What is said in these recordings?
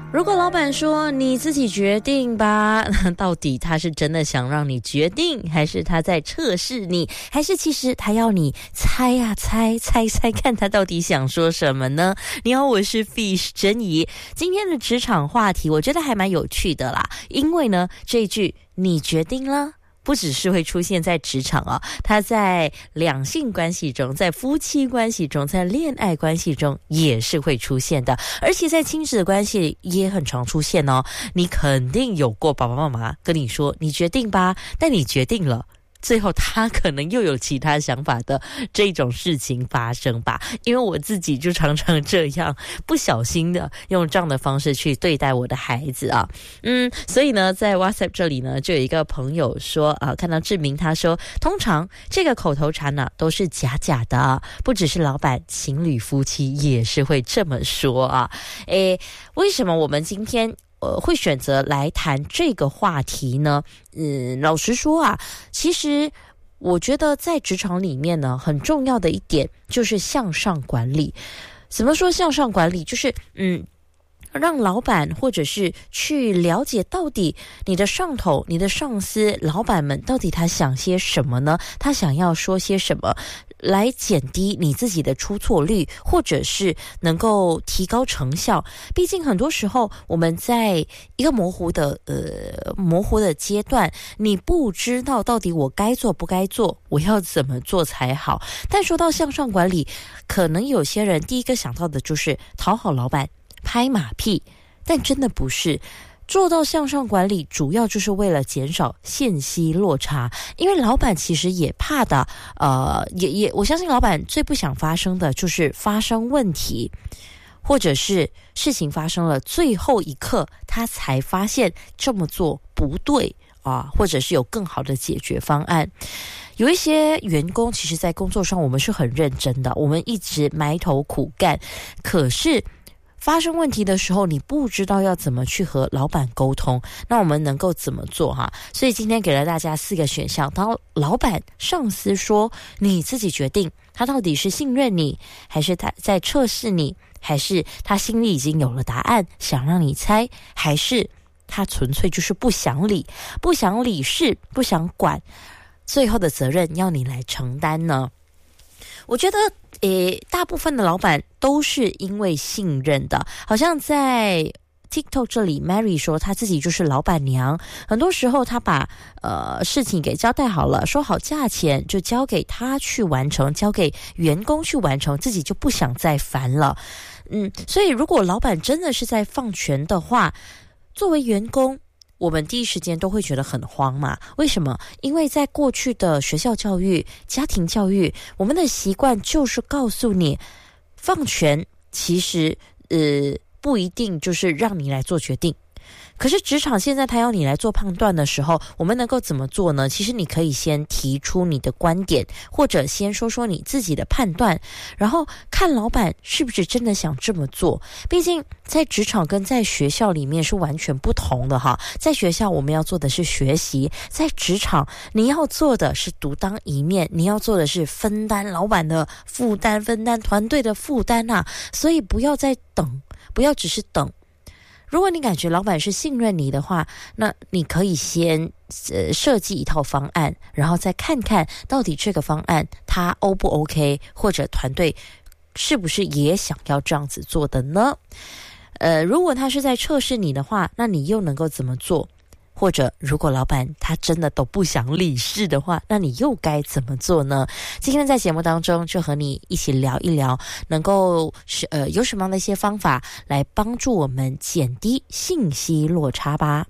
如果老板说你自己决定吧，到底他是真的想让你决定，还是他在测试你，还是其实他要你猜啊猜看他到底想说什么呢？你好，我是 Fish 珍怡。今天的职场话题我觉得还蛮有趣的啦，因为呢这一句你决定了不只是会出现在职场啊，它在两性关系中，在夫妻关系中，在恋爱关系中也是会出现的，而且在亲子的关系里也很常出现哦。你肯定有过爸爸妈妈跟你说你决定吧，但你决定了，最后他可能又有其他想法的这种事情发生吧。因为我自己就常常这样不小心的用这样的方式去对待我的孩子啊。所以呢在 WhatsApp 这里呢就有一个朋友说看到志明他说，通常这个口头禅呢都是假的，不只是老板，情侣夫妻也是会这么说啊。为什么我们今天会选择来谈这个话题呢？老实说啊，其实我觉得在职场里面呢，很重要的一点就是向上管理。怎么说向上管理？就是让老板或者是去了解到底你的上头、你的上司、老板们到底他想些什么呢？他想要说些什么，来减低你自己的出错率，或者是能够提高成效。毕竟很多时候我们在一个模糊的阶段，你不知道到底我该做不该做，我要怎么做才好。但说到向上管理，可能有些人第一个想到的就是讨好老板、拍马屁，但真的不是。做到向上管理主要就是为了减少信息落差，因为老板其实也怕的，我相信老板最不想发生的就是发生问题，或者是事情发生了最后一刻他才发现这么做不对啊，或者是有更好的解决方案。有一些员工其实在工作上我们是很认真的，我们一直埋头苦干，可是发生问题的时候你不知道要怎么去和老板沟通，那我们能够怎么做哈？所以今天给了大家4个选项。当老板、上司说你自己决定，他到底是信任你，还是他在测试你，还是他心里已经有了答案想让你猜，还是他纯粹就是不想理事，不想管，最后的责任要你来承担呢？我觉得大部分的老板都是因为信任的。好像在 TikTok 这里 Mary 说她自己就是老板娘，很多时候她把事情给交代好了，说好价钱就交给她去完成，交给员工去完成，自己就不想再烦了。所以如果老板真的是在放权的话，作为员工我们第一时间都会觉得很慌嘛。为什么？因为在过去的学校教育、家庭教育，我们的习惯就是告诉你，放权其实不一定就是让你来做决定。可是职场现在他要你来做判断的时候，我们能够怎么做呢？其实你可以先提出你的观点，或者先说说你自己的判断，然后看老板是不是真的想这么做。毕竟在职场跟在学校里面是完全不同的哈。在学校我们要做的是学习，在职场你要做的是独当一面，你要做的是分担老板的负担，分担团队的负担啊。所以不要再等，不要只是等。如果你感觉老板是信任你的话，那你可以先设计一套方案，然后再看看到底这个方案他 O 不 OK， 或者团队是不是也想要这样子做的呢？如果他是在测试你的话，那你又能够怎么做？或者如果老板他真的都不想理事的话，那你又该怎么做呢？今天在节目当中就和你一起聊一聊，能够有什么样的一些方法来帮助我们减低信息落差吧。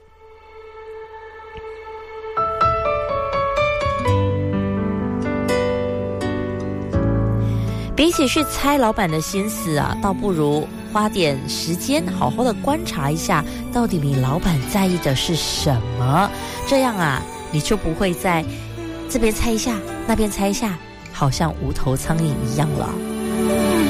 比起去猜老板的心思啊，倒不如花点时间好好的观察一下，到底你老板在意的是什么。这样啊，你就不会在这边猜一下，那边猜一下，好像无头苍蝇一样了。